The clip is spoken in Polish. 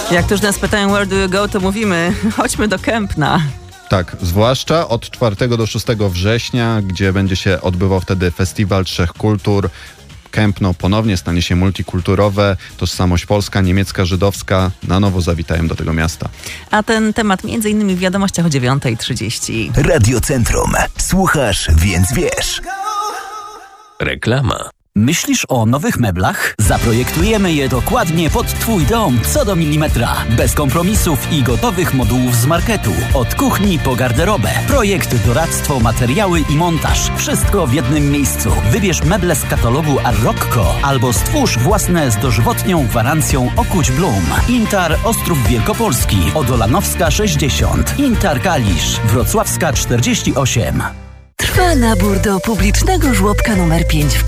Jak tuż nas pytają where do you go, to mówimy chodźmy do Kępna. Tak, zwłaszcza od 4 do 6 września, gdzie będzie się odbywał wtedy Festiwal Trzech Kultur. Kępno ponownie stanie się multikulturowe, tożsamość polska, niemiecka, żydowska na nowo zawitają do tego miasta. A ten temat m.in. w wiadomościach o 9:30. Radio Centrum. Słuchasz, więc wiesz. Reklama. Myślisz o nowych meblach? Zaprojektujemy je dokładnie pod Twój dom, co do milimetra. Bez kompromisów i gotowych modułów z marketu. Od kuchni po garderobę. Projekt, doradztwo, materiały i montaż. Wszystko w jednym miejscu. Wybierz meble z katalogu Arroccco albo stwórz własne z dożywotnią gwarancją Okuć Blum. Intar Ostrów Wielkopolski. Odolanowska 60. Intar Kalisz. Wrocławska 48. Trwa nabór do publicznego żłobka numer 5 w